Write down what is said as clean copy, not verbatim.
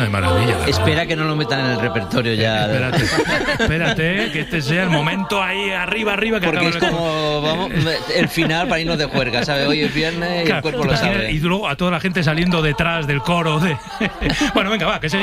de maravilla. Espera que no lo metan en el repertorio ya. Espérate, que este sea el momento ahí arriba que porque es como vamos, el final para irnos de juerga, ¿sabes? Hoy es viernes y el cuerpo lo sabe. Y luego a toda la gente saliendo detrás del coro. Bueno, venga, va, que se